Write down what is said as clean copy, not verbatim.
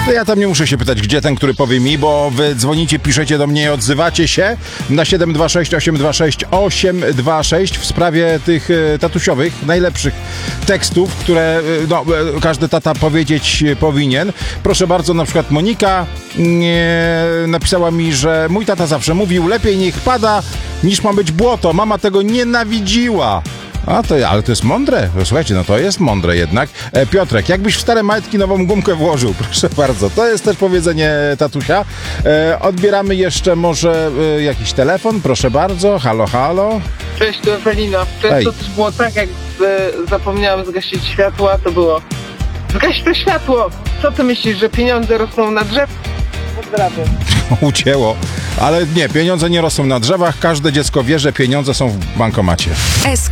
No ja tam nie muszę się pytać, gdzie ten, który powie mi, bo wy dzwonicie, piszecie do mnie i odzywacie się na 726 826 826 w sprawie tych tatusiowych, najlepszych tekstów, które każdy tata powiedzieć powinien. Proszę bardzo, na przykład Monika napisała mi, że mój tata zawsze mówił, lepiej niech pada, niż ma być błoto. Mama tego nienawidziła. Ale to jest mądre. Słuchajcie, no to jest mądre jednak. Piotrek, jakbyś w stare majtki nową gumkę włożył? Proszę bardzo. To jest też powiedzenie tatusia. Odbieramy jeszcze może jakiś telefon. Proszę bardzo. Halo, halo. Cześć, tu Ewelina. Często też było tak, jak zapomniałam zgasić światła, to było zgaś to światło! Co ty myślisz, że pieniądze rosną na drzew? Pozdrawiam. Ucięło. Ale nie, pieniądze nie rosną na drzewach. Każde dziecko wie, że pieniądze są w bankomacie.